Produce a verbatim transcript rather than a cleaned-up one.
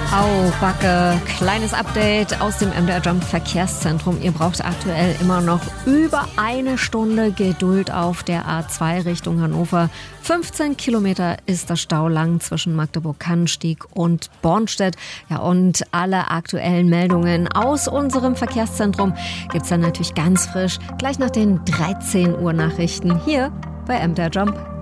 Au, Backe, kleines Update aus dem M D R Jump Verkehrszentrum. Ihr braucht aktuell immer noch über eine Stunde Geduld auf der A zwei Richtung Hannover. fünfzehn Kilometer ist das Stau lang zwischen Magdeburg-Cannstatt und Bornstedt. Ja, und alle aktuellen Meldungen aus unserem Verkehrszentrum gibt's dann natürlich ganz frisch gleich nach den dreizehn Uhr Nachrichten hier bei M D R Jump.